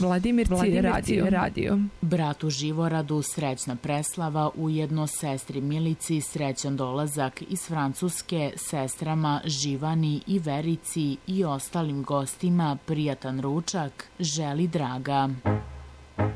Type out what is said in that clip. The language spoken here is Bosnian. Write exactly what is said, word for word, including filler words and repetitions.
Vladimirci radio. radio. Bratu Živoradu srećna preslava, ujedno sestri Milici srećan dolazak iz Francuske, sestrama Živani i Verici i ostalim gostima prijatan ručak želi Draga.